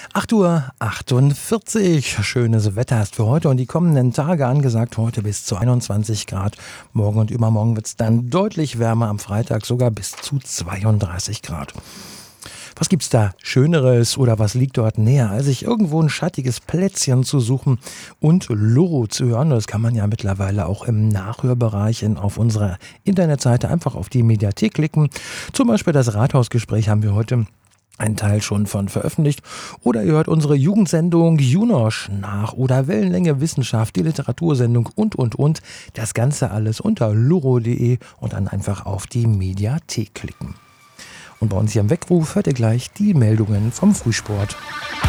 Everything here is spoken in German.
8:48 Uhr. Schönes Wetter ist für heute und die kommenden Tage angesagt. Heute bis zu 21 Grad. Morgen und übermorgen wird es dann deutlich wärmer. Am Freitag sogar bis zu 32 Grad. Was gibt's da Schöneres oder was liegt dort näher, als sich irgendwo ein schattiges Plätzchen zu suchen und Loro zu hören? Das kann man ja mittlerweile auch im Nachhörbereich auf unserer Internetseite einfach auf die Mediathek klicken. Zum Beispiel das Rathausgespräch haben wir heute einen Teil schon von veröffentlicht. Oder ihr hört unsere Jugendsendung Junosch nach oder Wellenlänge Wissenschaft, die Literatursendung und. Das Ganze alles unter loro.de und dann einfach auf die Mediathek klicken. Und bei uns hier im Weckruf hört ihr gleich die Meldungen vom Frühsport.